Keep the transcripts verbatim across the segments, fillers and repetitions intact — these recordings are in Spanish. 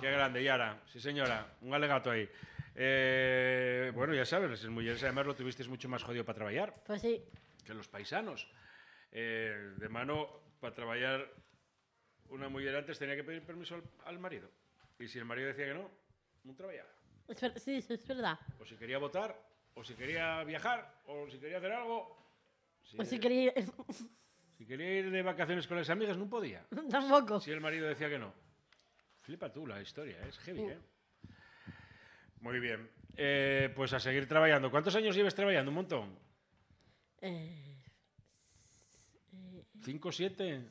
Qué grande, Yara. Sí, señora. Un alegato ahí. Eh, bueno, ya sabes, las mujeres además lo tuvisteis mucho más jodido para trabajar. Pues sí. Que los paisanos. Eh, de mano, para trabajar, una mujer antes tenía que pedir permiso al, al marido. Y si el marido decía que no, no trabajaba. Es ver- sí, sí, es verdad. O si quería votar, o si quería viajar, o si quería hacer algo. Si, O si quería... si quería ir de vacaciones con las amigas, no podía. Tampoco. Si el marido decía que no. Flipa tú la historia, ¿eh? Es heavy, ¿eh? Muy bien. Eh, pues a seguir trabajando. ¿Cuántos años lleves trabajando? Un montón. Eh, ¿Cinco, siete?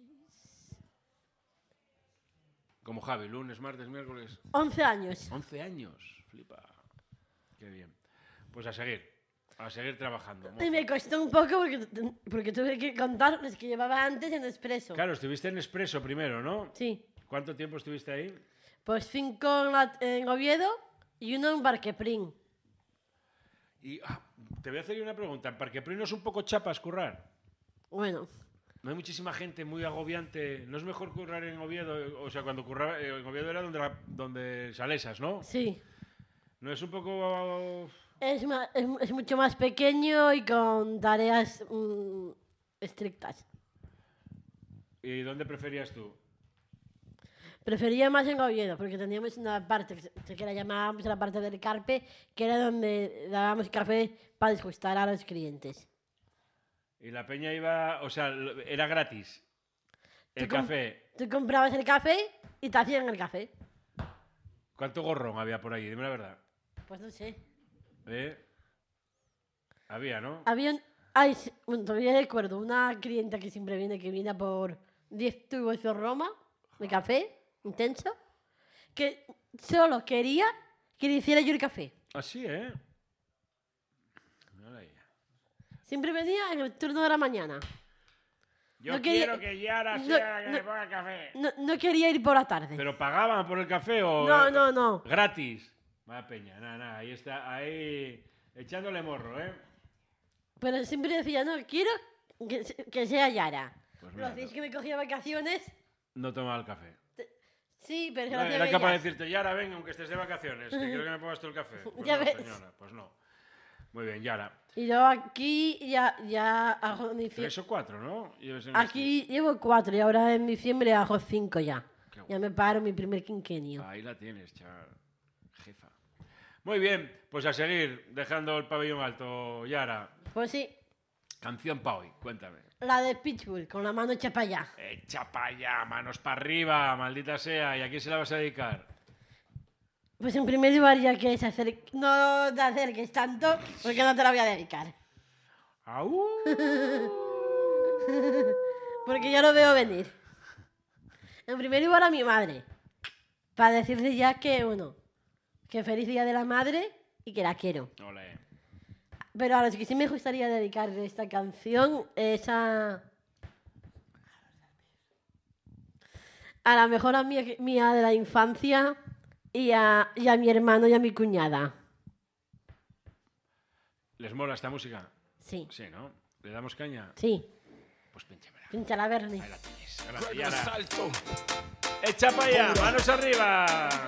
Como Javi, lunes, martes, miércoles. once años. once años. Flipa. Qué bien. Pues a seguir. A seguir trabajando. Y me costó un poco porque, porque tuve que contar los que llevaba antes en Expreso. Claro, estuviste en Expreso primero, ¿no? Sí. ¿Cuánto tiempo estuviste ahí? Pues cinco en, la- en Oviedo y uno en Barqueprín. Y ah, te voy a hacer una pregunta. ¿En Parqueprín no es un poco chapas currar? Bueno, No hay muchísima gente muy agobiante. ¿No es mejor currar en Oviedo? O sea, cuando curraba eh, en Oviedo era donde, la- donde Salesas, ¿no? sí. ¿No es un poco...? Es, ma- es, es mucho más pequeño y con tareas mm, estrictas. ¿Y dónde preferías tú? Prefería más en Oviedo porque teníamos una parte que, se- que la llamábamos la parte del carpe, que era donde dábamos café para disgustar a los clientes. Y la peña iba... O sea, lo- era gratis. El Tú com- café. Tú comprabas el café y te hacían el café. ¿Cuánto gorrón había por ahí? Dime la verdad. Pues no sé. ¿Eh? Había, ¿no? Había un... Ay, sí, bueno, todavía recuerdo una clienta que siempre viene, que viene por diez tubos de Roma de café intenso, que solo quería que le hiciera yo el café. Así, ¿eh? Mira ahí. Siempre venía en el turno de la mañana. Yo No quería- quiero que Yara no- sea la que no- me ponga café. No, no quería ir por la tarde. ¿Pero pagaban por el café o...? No, no, no. Gratis. Vaya peña, nada, nada. Ahí está, ahí... Echándole morro, ¿eh? Pero siempre decía, no, quiero que, se- que sea Yara. Pues Lo mira, hacéis que me cogía vacaciones. no tomaba el café. Sí, pero se No, lo hacía era capaz de ella. decirte, Yara, ven, aunque estés de vacaciones, que quiero que me pongas tú el café. Pues Ya no, ves. señora, pues no. Muy bien, Yara. Y yo aquí ya, ya hago mi Tres o cuatro, ¿no? Lleves en Aquí llevo cuatro y ahora en diciembre hago cinco ya. Qué Ya me paro mi primer quinquenio. este. Ahí la tienes, chaval. Jefa. Muy bien, pues a seguir, dejando el pabellón alto, Yara. Pues sí, Canción pa' hoy, cuéntame. la de Pitbull, con la mano hecha para allá. Echa pa' allá, manos para arriba, maldita sea. ¿Y a quién se la vas a dedicar? Pues en primer lugar ya que es hacer... No te acerques tanto, porque no te la voy a dedicar. ¡Au! Porque ya lo veo venir. En primer lugar a mi madre. Para decirle ya que, bueno, que feliz día de la madre y que la quiero. Ole. Pero a los que sí me gustaría dedicar esta canción es a... A la mejor amiga mía de la infancia y a, y a mi hermano y a mi cuñada. ¿Les mola esta música? Sí, Sí, ¿no? ¿Le damos caña? sí. Pues pinchamela. Pincha la Bernie. Ahí la tienes. Gracias, Ruego Yara. salto. ¡Echa pa' allá! ¡Manos arriba!